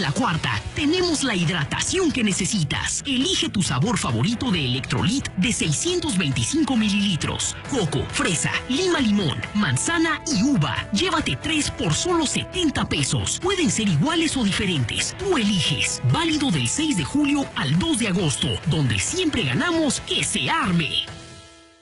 la cuarta, tenemos la hidratación que necesitas. Elige tu sabor favorito de Electrolit de 625 mililitros. Coco, fresa, lima limón, manzana y uva. Llévate 3 por solo 70 pesos. Pueden ser iguales o diferentes. Tú eliges. Válido del 6 de julio al 2 de agosto, donde siempre ganamos que se arme.